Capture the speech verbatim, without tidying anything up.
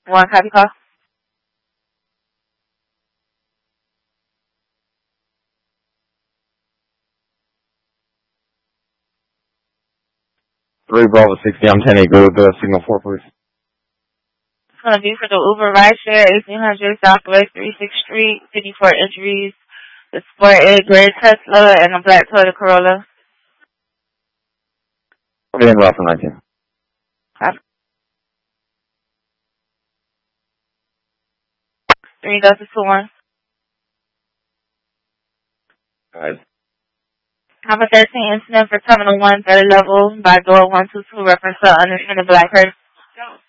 One copy call. Three Bravo sixty. I'm ten eight. Go to signal four, please. It's gonna be for the Uber rideshare, eighteen hundred Southwest three sixth Street, fifty-four entries, the Sport A gray Tesla, and a black Toyota Corolla. Everything well for nineteen. Copy. Three Delta two one. All right. Have a thirteen incident for Terminal one, third level, by door one two two, reference to unattended black person.